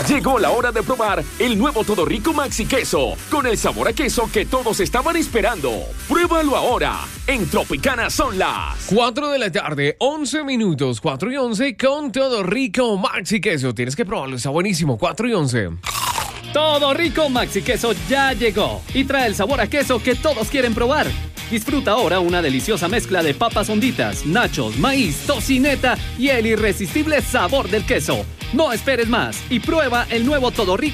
Llegó la hora de probar el nuevo Todo Rico Maxi Queso, con el sabor a queso que todos estaban esperando. Pruébalo ahora. En Tropicana son las 4 de la tarde, 11 minutos, 4 y 11 con Todo Rico Maxi Queso. Tienes que probarlo, está buenísimo, 4 y 11. Todo Rico Maxi Queso ya llegó y trae el sabor a queso que todos quieren probar. Disfruta ahora una deliciosa mezcla de papas honditas, nachos, maíz, tocineta y el irresistible sabor del queso. No esperes más y prueba el nuevo Todo Rico